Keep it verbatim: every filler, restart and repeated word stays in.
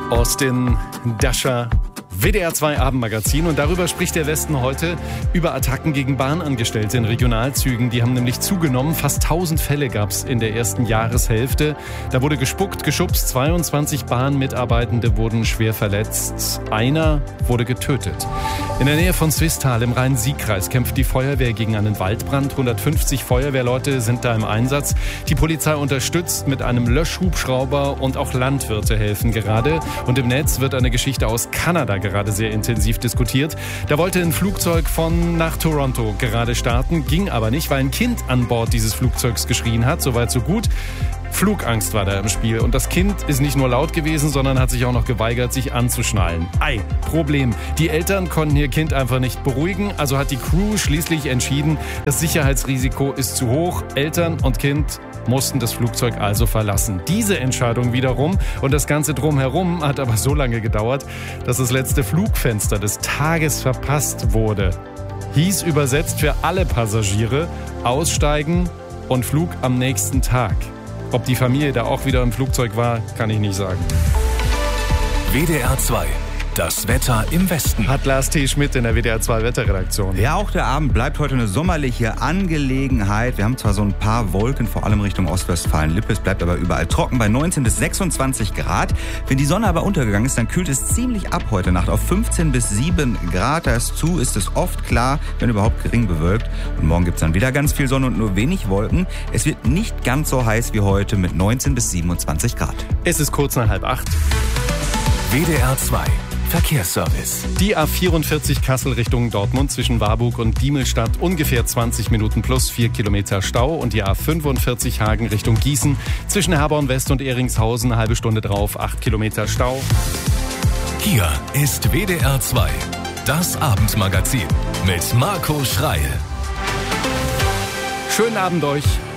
Austin Dasher, W D R zwei Abendmagazin. Und darüber spricht der Westen heute über Attacken gegen Bahnangestellte in Regionalzügen. Die haben nämlich zugenommen. Fast tausend Fälle gab es in der ersten Jahreshälfte. Da wurde gespuckt, geschubst. zweiundzwanzig Bahnmitarbeitende wurden schwer verletzt. Einer wurde getötet. In der Nähe von Swisttal im Rhein-Sieg-Kreis kämpft die Feuerwehr gegen einen Waldbrand. hundertfünfzig Feuerwehrleute sind da im Einsatz. Die Polizei unterstützt mit einem Löschhubschrauber und auch Landwirte helfen gerade. Und im Netz wird eine Geschichte aus Kanada gerade sehr intensiv diskutiert. Da wollte ein Flugzeug von nach Toronto gerade starten, ging aber nicht, weil ein Kind an Bord dieses Flugzeugs geschrien hat. Soweit so gut. Flugangst war da im Spiel. Und das Kind ist nicht nur laut gewesen, sondern hat sich auch noch geweigert, sich anzuschnallen. Ei, Problem. Die Eltern konnten ihr Kind einfach nicht beruhigen, also hat die Crew schließlich entschieden, das Sicherheitsrisiko ist zu hoch. Eltern und Kind mussten das Flugzeug also verlassen. Diese Entscheidung wiederum und das Ganze drumherum hat aber so lange gedauert, dass das letzte Flugfenster des Tages verpasst wurde. Hieß übersetzt für alle Passagiere: Aussteigen und Flug am nächsten Tag. Ob die Familie da auch wieder im Flugzeug war, kann ich nicht sagen. W D R zwei. Das Wetter im Westen. Hat Lars T. Schmidt in der W D R zwei Wetterredaktion. Ja, auch der Abend bleibt heute eine sommerliche Angelegenheit. Wir haben zwar so ein paar Wolken, vor allem Richtung Ostwestfalen-Lippe. Es bleibt aber überall trocken bei neunzehn bis sechsundzwanzig Grad. Wenn die Sonne aber untergegangen ist, dann kühlt es ziemlich ab heute Nacht auf fünfzehn bis sieben Grad. Dazu ist es oft klar, wenn überhaupt gering bewölkt. Und morgen gibt es dann wieder ganz viel Sonne und nur wenig Wolken. Es wird nicht ganz so heiß wie heute mit neunzehn bis siebenundzwanzig Grad. Es ist kurz nach halb acht. W D R zwei. Verkehrsservice. Die A vierundvierzig Kassel Richtung Dortmund zwischen Warburg und Diemelstadt ungefähr zwanzig Minuten plus vier Kilometer Stau. Und die A fünfundvierzig Hagen Richtung Gießen zwischen Herborn West und Ehringshausen eine halbe Stunde drauf, acht Kilometer Stau. Hier ist W D R zwei, das Abendmagazin mit Marco Schreil. Schönen Abend euch.